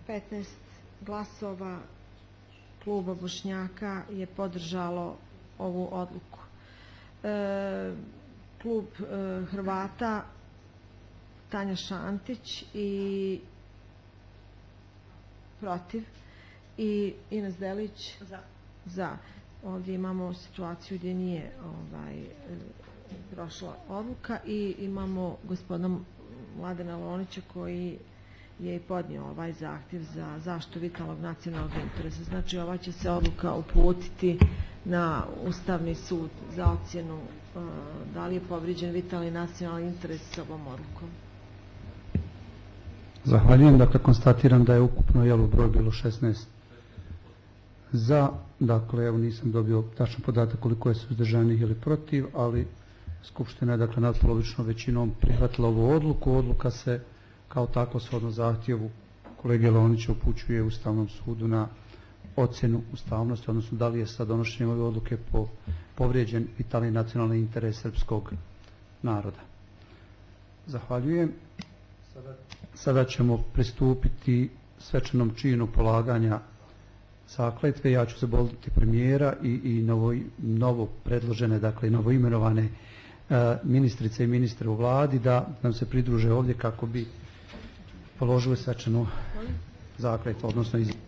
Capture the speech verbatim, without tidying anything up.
petnaest glasova kluba Bošnjaka je podržalo ovu odluku. E, klub e, Hrvata Tanja Šantić i protiv i Ines Delić za. za. Ovdje imamo situaciju gdje nije ovaj, prošla odluka i imamo gospodina Mladena Lonića koji je i podnio ovaj zahtjev za zaštitu vitalnog nacionalnog interesa. Znači ova će se odluka uputiti na Ustavni sud za ocjenu uh, da li je povrijeđen vitalni nacionalni interes s ovom odlukom. Zahvaljujem. Dakle, konstatiram da je ukupno jel, broj bilo šesnaest za. Dakle, evo nisam dobio tačan podatak koliko je suzdržanih ili protiv, ali Skupština je dakle nadpolovičnom većinom prihvatila ovu odluku. Odluka se kao tako shodno zahtjevu kolege Lonića upućuje Ustavnom sudu na ocjenu ustavnosti, odnosno da li je sa donošenjem ove odluke po, povrijeđen vitalni nacionalni interes srpskog naroda. Zahvaljujem. Sada, sada ćemo pristupiti svečanom činu polaganja zakletve. Ja ću zamoliti premijera i, i novo, novo predložene, dakle novo imenovane e, ministrice i ministre u vladi da nam se pridruže ovdje kako bi položili svečanu zakletvu, odnosno iz